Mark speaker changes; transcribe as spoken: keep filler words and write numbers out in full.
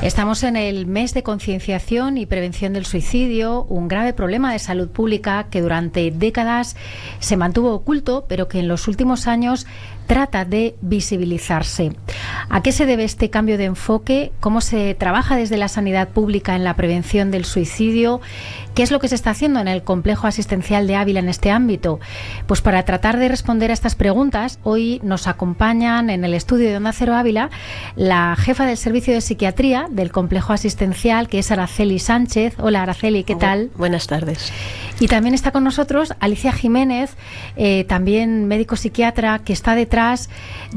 Speaker 1: Estamos en el mes de concienciación y prevención del suicidio, un grave problema de salud pública que durante décadas se mantuvo oculto, pero que en los últimos años trata de visibilizarse. ¿A qué se debe este cambio de enfoque? ¿Cómo se trabaja desde la sanidad pública en la prevención del suicidio? ¿Qué es lo que se está haciendo en el complejo asistencial de Ávila en este ámbito? Pues para tratar de responder a estas preguntas, hoy nos acompañan en el estudio de Onda Cero Ávila la jefa del servicio de psiquiatría del complejo asistencial, que es Araceli Sánchez. Hola, Araceli, ¿qué tal?
Speaker 2: Buenas tardes.
Speaker 1: Y también está con nosotros Alicia Jiménez, eh, también médico psiquiatra, que está detrás